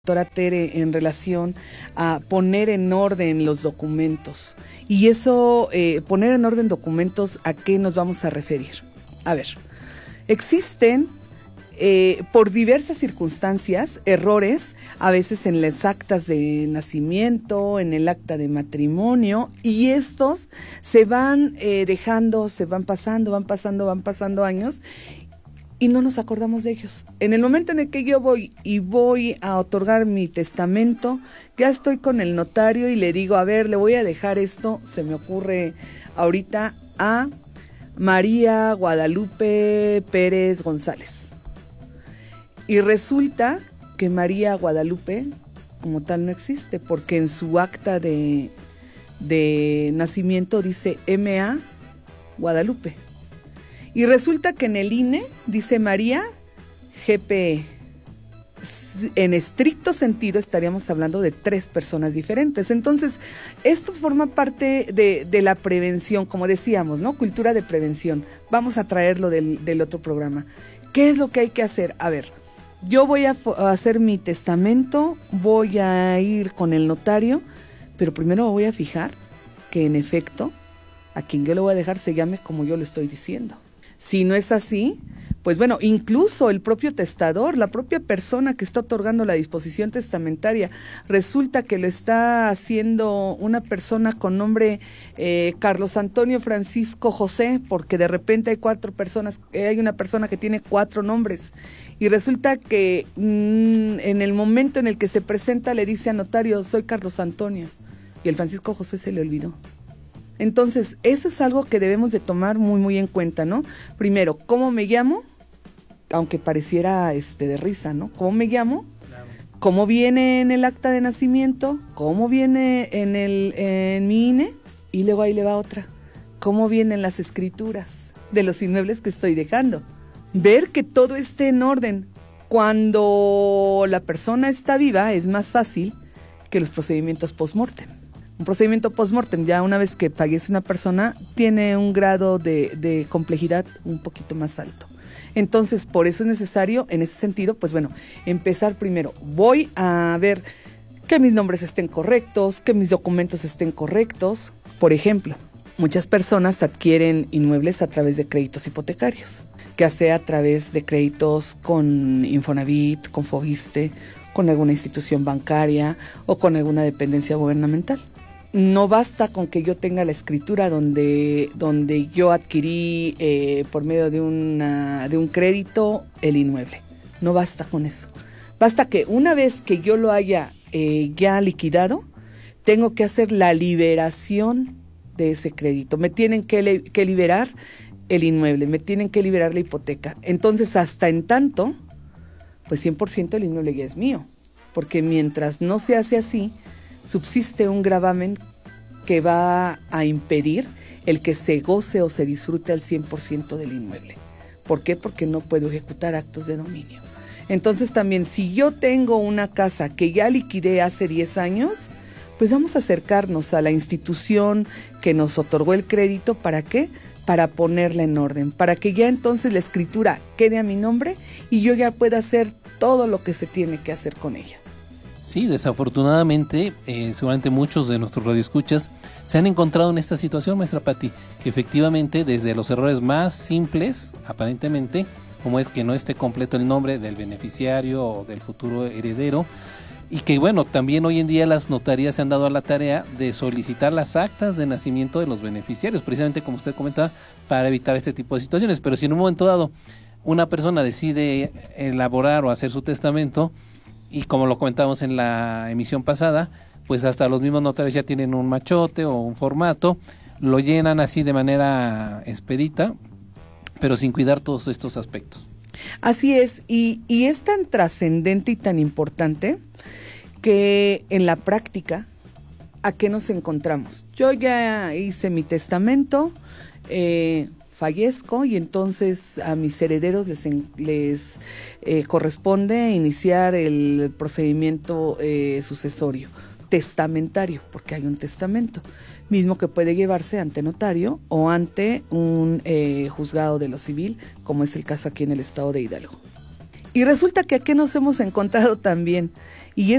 doctora Tere en relación a poner en orden los documentos. Y eso, poner en orden documentos, ¿a qué nos vamos a referir? A ver, existen por diversas circunstancias errores, a veces en las actas de nacimiento, en el acta de matrimonio, y estos se van dejando, se van pasando años, y no nos acordamos de ellos. En el momento en el que yo voy a otorgar mi testamento, ya estoy con el notario y le digo, a ver, le voy a dejar esto, se me ocurre ahorita, a María Guadalupe Pérez González. Y resulta que María Guadalupe como tal no existe, porque en su acta de nacimiento dice M.A. Guadalupe. Y resulta que en el INE dice María G.P.E. En estricto sentido estaríamos hablando de 3 personas diferentes. Entonces, esto forma parte de la prevención, como decíamos, ¿no? Cultura de prevención. Vamos a traerlo del otro programa. ¿Qué es lo que hay que hacer? A ver, yo voy a hacer mi testamento, voy a ir con el notario, pero primero voy a fijar que en efecto, a quien yo le voy a dejar se llame como yo lo estoy diciendo. Si no es así, pues bueno, incluso el propio testador, la propia persona que está otorgando la disposición testamentaria, resulta que lo está haciendo una persona con nombre Carlos Antonio Francisco José, porque de repente hay 4 personas, hay una persona que tiene 4 nombres, y resulta que en el momento en el que se presenta le dice al notario, soy Carlos Antonio, y el Francisco José se le olvidó. Entonces, eso es algo que debemos de tomar muy en cuenta, ¿no? Primero, ¿cómo me llamo? Aunque pareciera de risa, ¿no? ¿Cómo me llamo? Claro. ¿Cómo viene en el acta de nacimiento? ¿Cómo viene en mi INE? Y luego ahí le va otra. ¿Cómo vienen las escrituras de los inmuebles que estoy dejando? Ver que todo esté en orden. Cuando la persona está viva es más fácil que los procedimientos post-mortem. Un procedimiento post-mortem, ya una vez que fallece una persona, tiene un grado de complejidad un poquito más alto. Entonces, por eso es necesario, en ese sentido, pues bueno, empezar primero. Voy a ver que mis nombres estén correctos, que mis documentos estén correctos. Por ejemplo, muchas personas adquieren inmuebles a través de créditos hipotecarios, ya sea a través de créditos con Infonavit, con Foviste, con alguna institución bancaria o con alguna dependencia gubernamental. No basta con que yo tenga la escritura donde yo adquirí por medio de un crédito el inmueble. No basta con eso. Basta que una vez que yo lo haya ya liquidado, tengo que hacer la liberación de ese crédito. Me tienen que liberar el inmueble, me tienen que liberar la hipoteca. Entonces, hasta en tanto, pues 100% el inmueble ya es mío. Porque mientras no se hace así, subsiste un gravamen que va a impedir el que se goce o se disfrute al 100% del inmueble. ¿Por qué? Porque no puedo ejecutar actos de dominio. Entonces también, si yo tengo una casa que ya liquidé hace 10 años, pues vamos a acercarnos a la institución que nos otorgó el crédito. ¿Para qué? Para ponerla en orden, para que ya entonces la escritura quede a mi nombre y yo ya pueda hacer todo lo que se tiene que hacer con ella. Sí, desafortunadamente, seguramente muchos de nuestros radioescuchas se han encontrado en esta situación, maestra Pati, que efectivamente desde los errores más simples, aparentemente, como es que no esté completo el nombre del beneficiario o del futuro heredero, y que bueno, también hoy en día las notarías se han dado a la tarea de solicitar las actas de nacimiento de los beneficiarios, precisamente como usted comentaba, para evitar este tipo de situaciones. Pero si en un momento dado una persona decide elaborar o hacer su testamento, y como lo comentábamos en la emisión pasada, pues hasta los mismos notarios ya tienen un machote o un formato, lo llenan así de manera expedita, pero sin cuidar todos estos aspectos. Así es, y es tan trascendente y tan importante que en la práctica, ¿a qué nos encontramos? Yo ya hice mi testamento, fallezco y entonces a mis herederos les corresponde iniciar el procedimiento sucesorio, testamentario, porque hay un testamento, mismo que puede llevarse ante notario o ante un juzgado de lo civil, como es el caso aquí en el estado de Hidalgo. Y resulta que aquí nos hemos encontrado también. Y